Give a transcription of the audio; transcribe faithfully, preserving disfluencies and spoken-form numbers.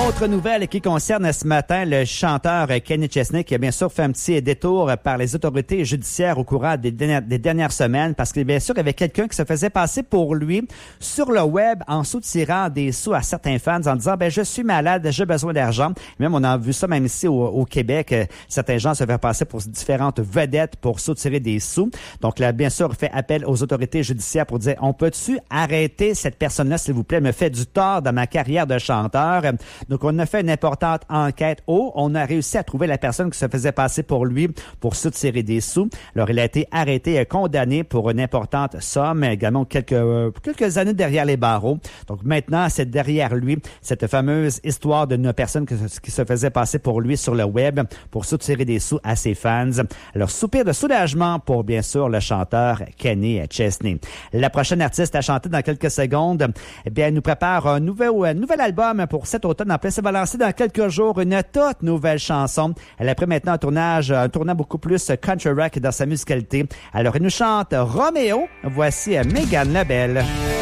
Autre nouvelle qui concerne ce matin le chanteur Kenny Chesney qui a bien sûr fait un petit détour par les autorités judiciaires au courant des dernières, des dernières semaines parce que bien sûr il y avait quelqu'un qui se faisait passer pour lui sur le web en soutirant des sous à certains fans en disant ben je suis malade, j'ai besoin d'argent. Même on a vu ça même ici au, au Québec, certains gens se faisaient passer pour différentes vedettes pour soutirer des sous. Donc là bien sûr fait appel aux autorités judiciaires pour dire on peut-tu arrêter cette personne-là s'il vous plaît, me fait du tort dans ma carrière de chanteur. Donc, on a fait une importante enquête. Oh, on a réussi à trouver la personne qui se faisait passer pour lui pour soutirer des sous. Alors, il a été arrêté et condamné pour une importante somme, également quelques, euh, quelques années derrière les barreaux. Donc, maintenant, c'est derrière lui cette fameuse histoire d'une personne qui, qui se faisait passer pour lui sur le web pour soutirer des sous à ses fans. Alors, soupir de soulagement pour, bien sûr, le chanteur Kenny Chesney. La prochaine artiste à chanter dans quelques secondes, eh bien, elle nous prépare un nouvel, un nouvel album pour cet automne. En plus, elle va lancer dans quelques jours une toute nouvelle chanson. Elle a pris maintenant un tournage, un tournant beaucoup plus country rock dans sa musicalité. Alors, elle nous chante Roméo. Voici Mégane Labelle.